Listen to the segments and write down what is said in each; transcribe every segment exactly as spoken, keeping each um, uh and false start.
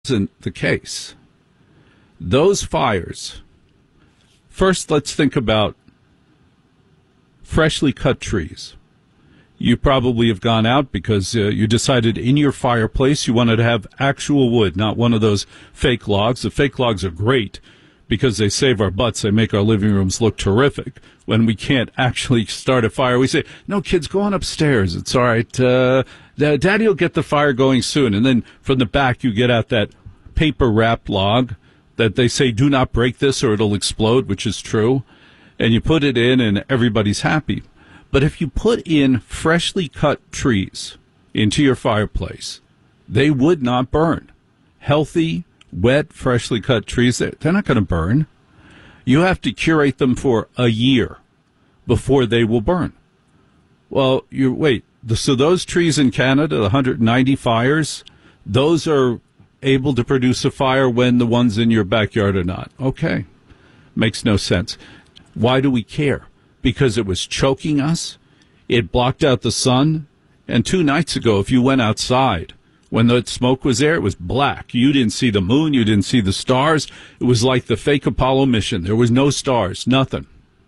Isn't the case. Those fires, first let's think about freshly cut trees. You probably have gone out because uh, you decided in your fireplace you wanted to have actual wood, not one of those fake logs. The fake logs are great because they save our butts. They make our living rooms look terrific. When we can't actually start a fire, we say, no, kids, go on upstairs. It's all right. Uh, Daddy will get the fire going soon. And then from the back, you get out that paper-wrapped log that they say, do not break this or it'll explode, which is true. And you put it in and everybody's happy. But if you put in freshly cut trees into your fireplace, they would not burn. Healthy, wet, freshly cut trees, they're not going to burn. You have to curate them for a year before they will burn. Well, you wait. So those trees in Canada, the one hundred ninety fires, those are able to produce a fire when the ones in your backyard are not. Okay. Makes no sense. Why do we care? Because it was choking us. It blocked out the sun. And two nights ago, if you went outside, when the smoke was there, it was black. You didn't see the moon. You didn't see the stars. It was like the fake Apollo mission. There was no stars, nothing.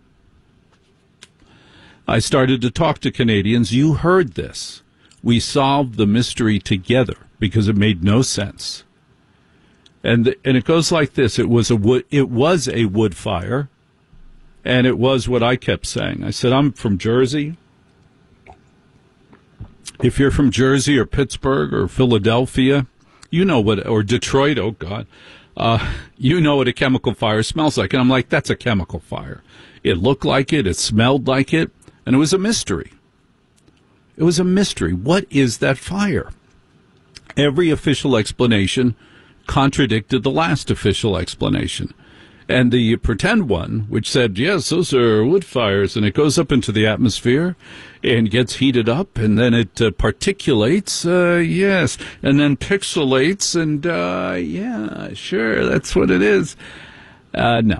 I started to talk to Canadians. You heard this. We solved the mystery together because it made no sense. And and it goes like this. It was a wood, it was a wood fire. And it was what I kept saying. I said, I'm from Jersey. If you're from Jersey or Pittsburgh or Philadelphia, you know what, or Detroit, oh, God, uh, you know what a chemical fire smells like. And I'm like, that's a chemical fire. It looked like it. It smelled like it. And it was a mystery. It was a mystery. What is that fire? Every official explanation contradicted the last official explanation. And the pretend one, which said, yes, those are wood fires, and it goes up into the atmosphere and gets heated up, and then it uh, particulates, uh, yes, and then pixelates, and, uh, yeah, sure, that's what it is. Uh, no.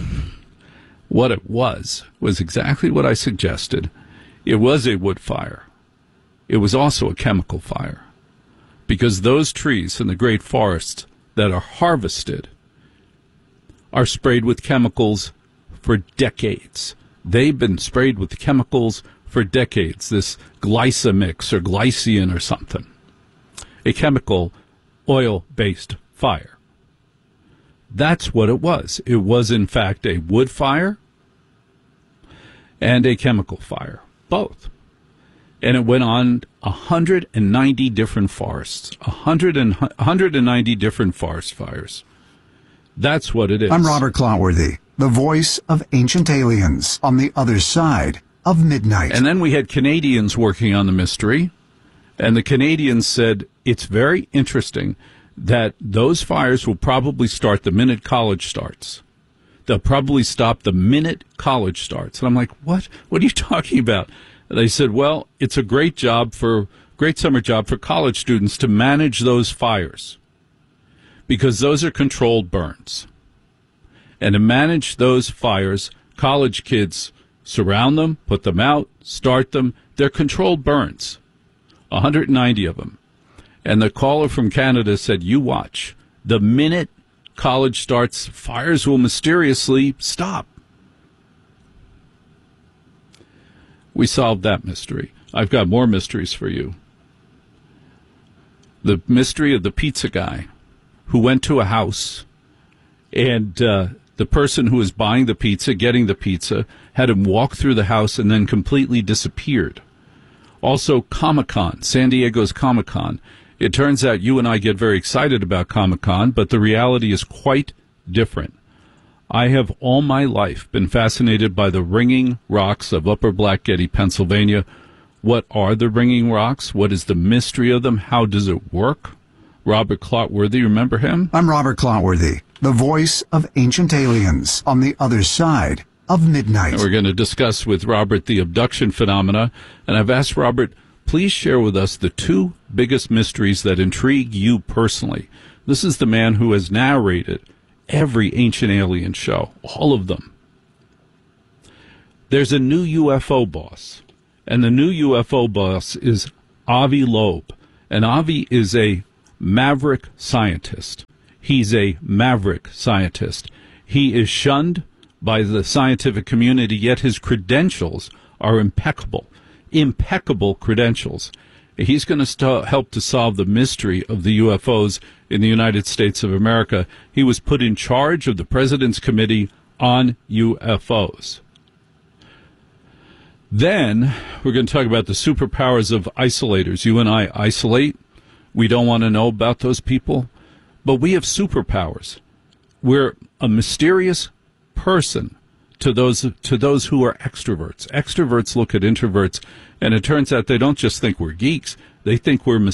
What it was was exactly what I suggested. It was a wood fire. It was also a chemical fire. Because those trees in the great forests that are harvested are sprayed with chemicals for decades. They've been sprayed with chemicals for decades, this glycemix or glycine or something, a chemical oil-based fire. That's what it was. It was, in fact, a wood fire and a chemical fire, both. And it went on one hundred ninety different forests, one hundred and, one hundred ninety different forest fires. That's what it is. I'm Robert Clotworthy, the voice of ancient aliens on the other side of midnight. And then we had Canadians working on the mystery, and the Canadians said, it's very interesting that those fires will probably start the minute college starts. They'll probably stop the minute college starts. And I'm like, what? What are you talking about? And they said, well, it's a great job for, great summer job for college students to manage those fires, because those are controlled burns. And to manage those fires, college kids surround them, put them out, start them. They're controlled burns, one hundred ninety of them. And the caller from Canada said, you watch. The minute college starts, fires will mysteriously stop. We solved that mystery. I've got more mysteries for you. The mystery of the pizza guy who went to a house, and uh, the person who was buying the pizza, getting the pizza, had him walk through the house and then completely disappeared. Also, Comic-Con, San Diego's Comic-Con. It turns out you and I get very excited about Comic-Con, but the reality is quite different. I have all my life been fascinated by the ringing rocks of Upper Black Getty, Pennsylvania. What are the ringing rocks? What is the mystery of them? How does it work? Robert Clotworthy, remember him? I'm Robert Clotworthy, the voice of ancient aliens on the other side of midnight. And we're going to discuss with Robert the abduction phenomena. And I've asked Robert, please share with us the two biggest mysteries that intrigue you personally. This is the man who has narrated every ancient alien show, all of them. There's a new U F O boss, and the new U F O boss is Avi Loeb. And Avi is a maverick scientist. He's a maverick scientist. He is shunned by the scientific community, yet his credentials are impeccable. Impeccable credentials. He's going to st- help to solve the mystery of the U F Os in the United States of America. He was put in charge of the President's Committee on U F Os. Then we're going to talk about the superpowers of isolators. You and I isolate. We don't want to know about those people. But we have superpowers. We're a mysterious person to those to those who are extroverts. Extroverts look at introverts, and it turns out they don't just think we're geeks. They think we're